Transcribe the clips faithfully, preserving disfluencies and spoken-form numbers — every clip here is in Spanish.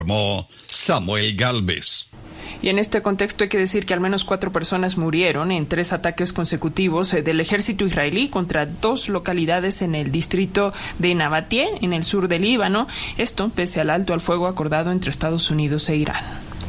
informó Samuel Galvez. Y en este contexto hay que decir que al menos cuatro personas murieron en tres ataques consecutivos del ejército israelí contra dos localidades en el distrito de Nabatie, en el sur del Líbano. Esto pese al alto al fuego acordado entre Estados Unidos e Irán.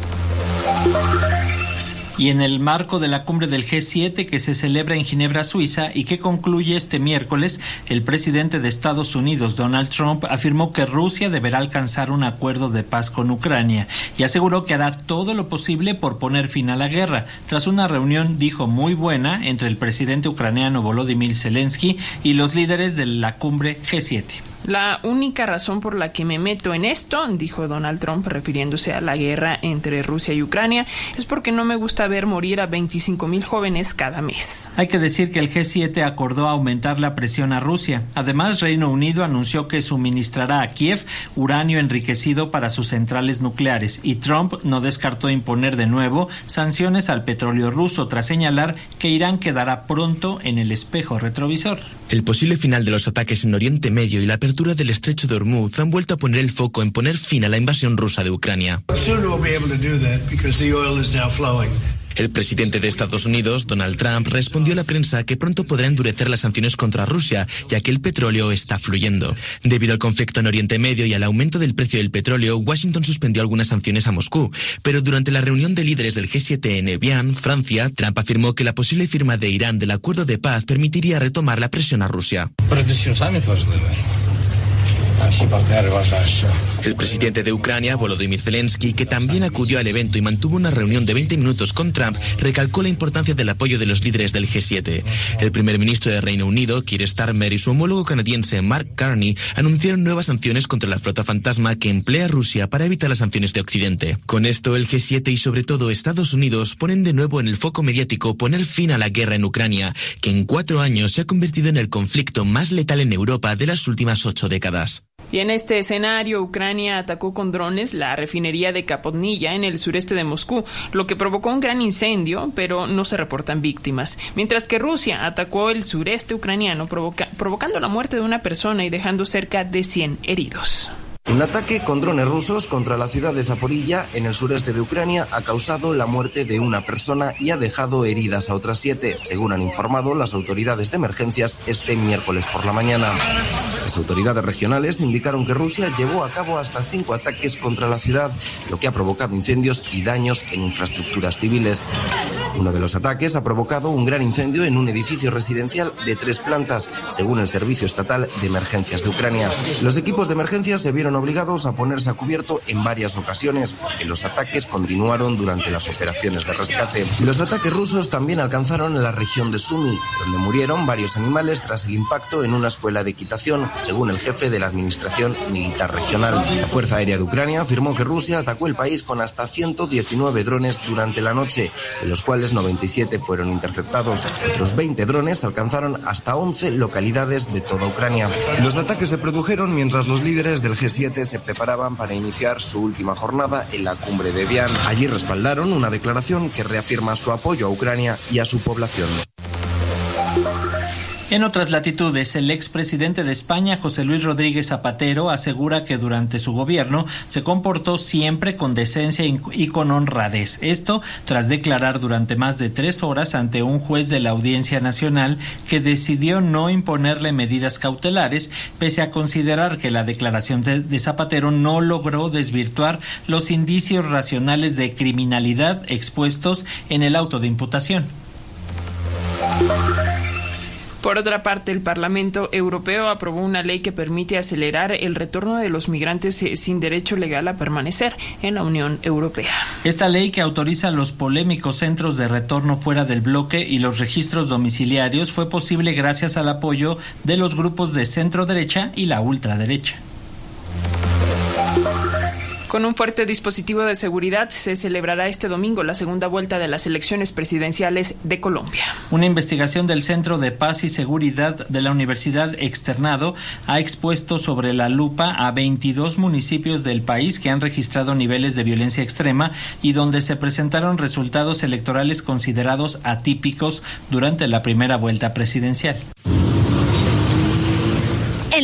Y en el marco de la cumbre del G siete que se celebra en Ginebra, Suiza, y que concluye este miércoles, el presidente de Estados Unidos, Donald Trump, afirmó que Rusia deberá alcanzar un acuerdo de paz con Ucrania y aseguró que hará todo lo posible por poner fin a la guerra, tras una reunión, dijo, muy buena entre el presidente ucraniano Volodymyr Zelensky y los líderes de la cumbre G siete. La única razón por la que me meto en esto, dijo Donald Trump refiriéndose a la guerra entre Rusia y Ucrania, es porque no me gusta ver morir a veinticinco mil jóvenes cada mes. Hay que decir que el G siete acordó aumentar la presión a Rusia. Además, Reino Unido anunció que suministrará a Kiev uranio enriquecido para sus centrales nucleares, y Trump no descartó imponer de nuevo sanciones al petróleo ruso tras señalar que Irán quedará pronto en el espejo retrovisor. El posible final de los ataques en Oriente Medio y la apertura del estrecho de Hormuz han vuelto a poner el foco en poner fin a la invasión rusa de Ucrania. El presidente de Estados Unidos, Donald Trump, respondió a la prensa que pronto podrá endurecer las sanciones contra Rusia, ya que el petróleo está fluyendo. Debido al conflicto en Oriente Medio y al aumento del precio del petróleo, Washington suspendió algunas sanciones a Moscú. Pero durante la reunión de líderes del G siete en Evian, Francia, Trump afirmó que la posible firma de Irán del acuerdo de paz permitiría retomar la presión a Rusia. El presidente de Ucrania, Volodymyr Zelensky, que también acudió al evento y mantuvo una reunión de veinte minutos con Trump, recalcó la importancia del apoyo de los líderes del G siete. El primer ministro de Reino Unido, Keir Starmer, y su homólogo canadiense, Mark Carney, anunciaron nuevas sanciones contra la flota fantasma que emplea Rusia para evitar las sanciones de Occidente. Con esto, el G siete y sobre todo Estados Unidos ponen de nuevo en el foco mediático poner fin a la guerra en Ucrania, que en cuatro años se ha convertido en el conflicto más letal en Europa de las últimas ocho décadas. Y en este escenario, Ucrania atacó con drones la refinería de Kapotnilla en el sureste de Moscú, lo que provocó un gran incendio, pero no se reportan víctimas. Mientras que Rusia atacó el sureste ucraniano, provoca- provocando la muerte de una persona y dejando cerca de cien heridos. Un ataque con drones rusos contra la ciudad de Zaporilla, en el sureste de Ucrania, ha causado la muerte de una persona y ha dejado heridas a otras siete, según han informado las autoridades de emergencias este miércoles por la mañana. Las autoridades regionales indicaron que Rusia llevó a cabo hasta cinco ataques contra la ciudad, lo que ha provocado incendios y daños en infraestructuras civiles. Uno de los ataques ha provocado un gran incendio en un edificio residencial de tres plantas, según el Servicio Estatal de Emergencias de Ucrania. Los equipos de emergencia se vieron obligados a ponerse a cubierto en varias ocasiones, porque los ataques continuaron durante las operaciones de rescate. Los ataques rusos también alcanzaron la región de Sumy, donde murieron varios animales tras el impacto en una escuela de equitación, según el jefe de la Administración Militar Regional. La Fuerza Aérea de Ucrania afirmó que Rusia atacó el país con hasta ciento diecinueve drones durante la noche, de los cuales noventa y siete fueron interceptados. Otros veinte drones alcanzaron hasta once localidades de toda Ucrania. Los ataques se produjeron mientras los líderes del G siete se preparaban para iniciar su última jornada en la cumbre de Evian. Allí respaldaron una declaración que reafirma su apoyo a Ucrania y a su población. En otras latitudes, el expresidente de España, José Luis Rodríguez Zapatero, asegura que durante su gobierno se comportó siempre con decencia y con honradez. Esto tras declarar durante más de tres horas ante un juez de la Audiencia Nacional que decidió no imponerle medidas cautelares, pese a considerar que la declaración de Zapatero no logró desvirtuar los indicios racionales de criminalidad expuestos en el auto de imputación. Por otra parte, el Parlamento Europeo aprobó una ley que permite acelerar el retorno de los migrantes sin derecho legal a permanecer en la Unión Europea. Esta ley, que autoriza los polémicos centros de retorno fuera del bloque y los registros domiciliarios, fue posible gracias al apoyo de los grupos de centro derecha y la ultraderecha. Con un fuerte dispositivo de seguridad se celebrará este domingo la segunda vuelta de las elecciones presidenciales de Colombia. Una investigación del Centro de Paz y Seguridad de la Universidad Externado ha expuesto sobre la lupa a veintidós municipios del país que han registrado niveles de violencia extrema y donde se presentaron resultados electorales considerados atípicos durante la primera vuelta presidencial. En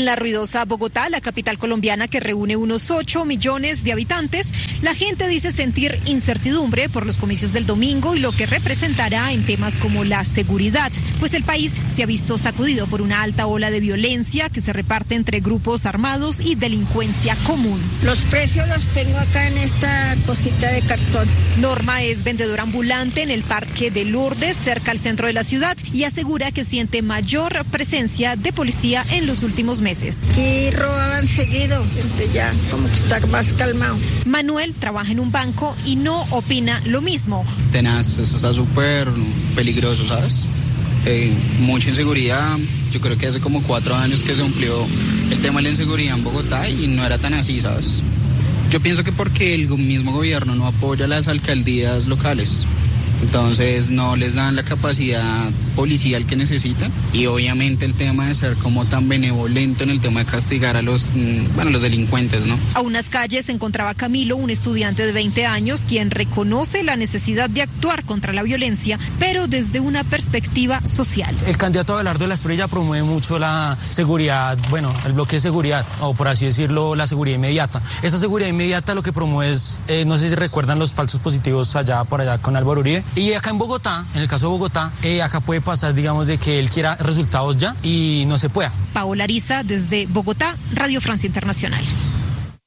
la ruidosa Bogotá, la capital colombiana que reúne unos ocho millones de habitantes, la gente dice sentir incertidumbre por los comicios del domingo y lo que representará en temas como la seguridad, pues el país se ha visto sacudido por una alta ola de violencia que se reparte entre grupos armados y delincuencia común. Los precios los tengo acá en esta cosita de cartón. Norma es vendedora ambulante en el Parque de Lourdes, cerca al centro de la ciudad, y asegura que siente mayor presencia de policía en los últimos meses. Aquí robaban seguido, gente ya como que está más calmado. Manuel trabaja en un banco y no opina lo mismo. Tenaz, eso está súper peligroso, ¿sabes? Eh, mucha inseguridad. Yo creo que hace como cuatro años que se amplió el tema de la inseguridad en Bogotá y no era tan así, ¿sabes? Yo pienso que porque el mismo gobierno no apoya a las alcaldías locales, entonces no les dan la capacidad policial que necesitan, y obviamente el tema de ser como tan benevolento en el tema de castigar a los, bueno, los delincuentes, ¿no? A unas calles se encontraba Camilo, un estudiante de veinte años, quien reconoce la necesidad de actuar contra la violencia, pero desde una perspectiva social. El candidato Abelardo de la Espriella promueve mucho la seguridad, bueno, el bloque de seguridad, o por así decirlo, la seguridad inmediata. Esa seguridad inmediata lo que promueve es, eh, no sé si recuerdan los falsos positivos allá por allá con Álvaro Uribe. Y acá en Bogotá, en el caso de Bogotá, eh, acá puede pasar, digamos, de que él quiera resultados ya y no se pueda. Paola Ariza, desde Bogotá, Radio Francia Internacional.